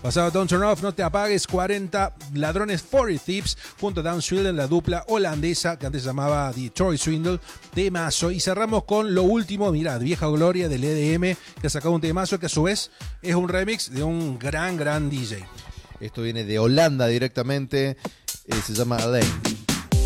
Pasado Don't Turn Off, No Te Apagues, 40 Ladrones, 40 Thieves, junto a Dan Swilden, la dupla holandesa que antes se llamaba Detroit Swindle, temazo. Y cerramos con lo último, mirá, vieja gloria del EDM, que ha sacado un temazo que a su vez es un remix de un gran DJ. Esto viene de Holanda directamente, se llama Alain.